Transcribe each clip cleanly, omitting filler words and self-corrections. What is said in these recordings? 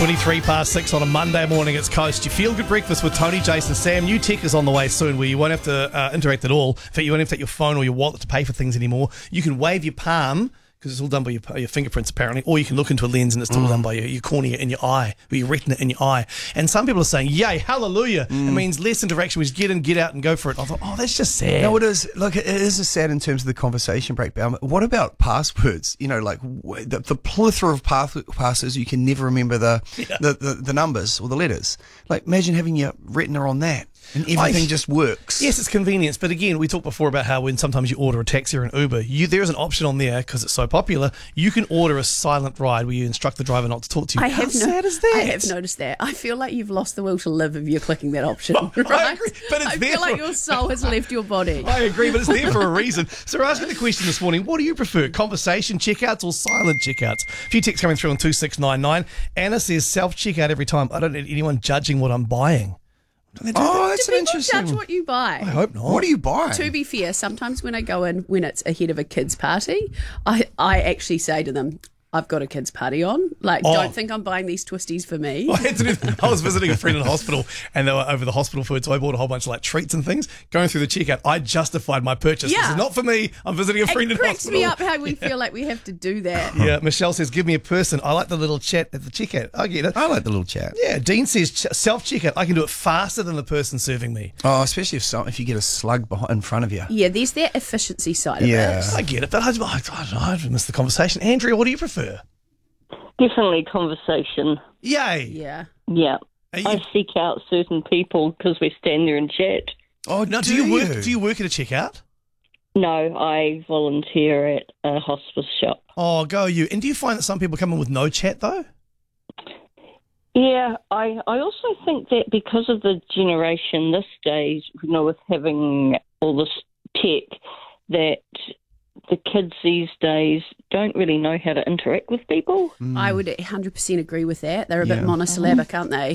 6 on a Monday morning. It's Coast. You feel good breakfast with Tony, Jason, Sam. New tech is on the way soon where you won't have to interact at all. In fact, you won't have to take your phone or your wallet to pay for things anymore. You can wave your palm because it's all done by your fingerprints apparently, or you can look into a lens and it's all done by your cornea in your eye, or your retina in your eye. And some people are saying, yay, hallelujah. It means less interaction. We just get in, get out and go for it. I thought, oh, that's just sad. No, it is. Look, it is sad in terms of the conversation breakdown. What about passwords? You know, like the plethora of passwords, you can never remember the numbers or the letters. Like, imagine having your retina on that. And everything just works. Yes, it's convenience. But again, we talked before about how when sometimes you order a taxi or an Uber, there's an option on there because it's so popular. You can order a silent ride where you instruct the driver not to talk to you. How sad is that? I have noticed that. I feel like you've lost the will to live if you're clicking that option. Right? I agree, but it's I feel like your soul has left your body. I agree, but it's there for a reason. So we're asking the question this morning, what do you prefer, conversation checkouts or silent checkouts? A few texts coming through on 2699. Anna says self-checkout every time. I don't need anyone judging what I'm buying. That's Do an people interesting. judge what you buy? I hope not. What do you buy? To be fair, sometimes when I go in when it's ahead of a kids' party, I actually say to them, I've got a kids' party on. Like, don't think I'm buying these twisties for me. I was visiting a friend in hospital and they were over the hospital food, so I bought a whole bunch of like treats and things. Going through the checkout, I justified my purchase. Yeah. This is not for me. I'm visiting a friend in It cracks hospital. me up how we feel like we have to do that. Yeah, Michelle says, give me a person. I like the little chat at the checkout. I get it. I like the little chat. Yeah, Dean says self-checkout. I can do it faster than the person serving me. Oh, especially if you get a slug in front of you. Yeah, there's that efficiency side of it. I get it, but I don't know. I missed the conversation. Andrea, what do you prefer? Definitely conversation. Yay. Yeah. Yeah. Are you- I seek out certain people because we stand there and chat. Oh, Now, do you work at a checkout? No, I volunteer at a hospice shop. Oh, go you. And do you find that some people come in with no chat, though? Yeah, I also think that because of the generation this days, with having all this tech, that the kids these days don't really know how to interact with people. I would 100% agree with that. They're a bit monosyllabic, aren't they?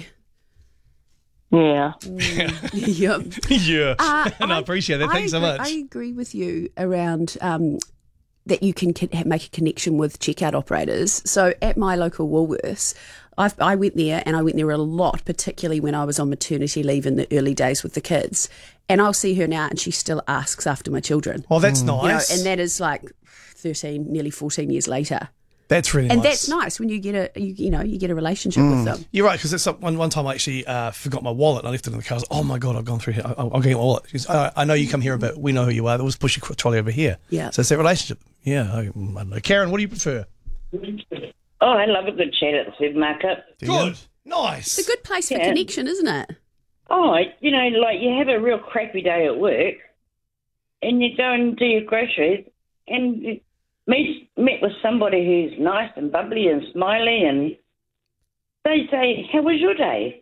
Yeah. Yep. Yeah. And I appreciate that. Thanks so much. I agree with you around that you can make a connection with checkout operators. So at my local Woolworths, I went there and I went there a lot, particularly when I was on maternity leave in the early days with the kids. And I'll see her now and she still asks after my children. Oh, that's nice. And that is like 13, nearly 14 years later. That's really And nice. that's nice when you get a relationship with them. You're right, because one time I actually forgot my wallet and I left it in the car. I was, oh my God, I've gone through here. I'll go get my wallet. She goes, I know you come here, but we know who you are. We'll just push your trolley over here. Yeah. So it's that relationship. Yeah, I don't know. Karen, what do you prefer? Oh, I love a good chat at the supermarket. Good. Nice. It's a good place for connection, isn't it? Oh, like you have a real crappy day at work and you go and do your groceries and you meet with somebody who's nice and bubbly and smiley and they say, how was your day?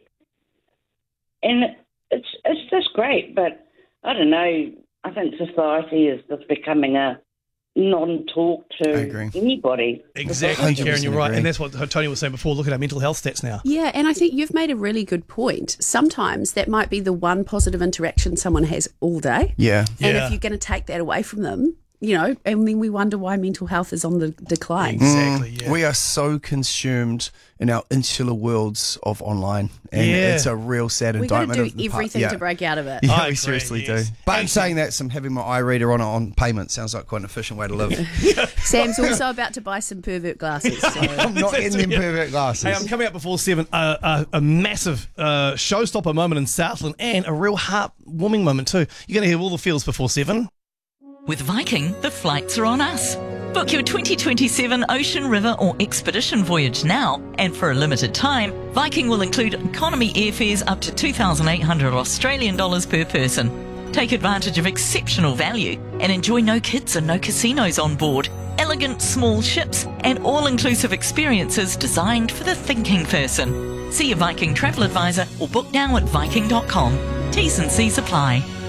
And it's just great, but I don't know, I think society is just becoming a non-talk to anybody. Exactly, Karen, you're right. agree. And that's what Tony was saying before. Look at our mental health stats now. Yeah, and I think you've made a really good point. Sometimes that might be the one positive interaction someone has all day. Yeah. And if you're going to take that away from them, and then we wonder why mental health is on the decline. Exactly, yeah. We are so consumed in our insular worlds of online, and it's a real sad We've got indictment to of do the everything to break out of it. Yeah, I we agree, seriously yes. do. But in saying that, having my eye reader on payment sounds like quite an efficient way to live. Sam's also about to buy some pervert glasses. So. I'm not in them pervert glasses. Hey, I'm coming up before 7. A massive showstopper moment in Southland and a real heartwarming moment too. You're going to hear all the feels before 7. With Viking, the flights are on us. Book your 2027 ocean, river or expedition voyage now, and for a limited time, Viking will include economy airfares up to 2,800 Australian dollars per person. Take advantage of exceptional value and enjoy no kids and no casinos on board, elegant small ships and all-inclusive experiences designed for the thinking person. See a Viking travel advisor or book now at viking.com. T's and C's apply.